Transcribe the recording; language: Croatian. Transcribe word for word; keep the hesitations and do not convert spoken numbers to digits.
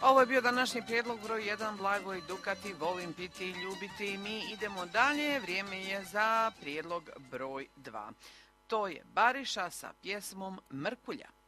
Ovo je bio današnji prijedlog broj jedan, Blagoj Dukati, volim piti i ljubiti. Mi idemo dalje, vrijeme je za prijedlog broj dva. To je Bariša sa pjesmom Mrkulja.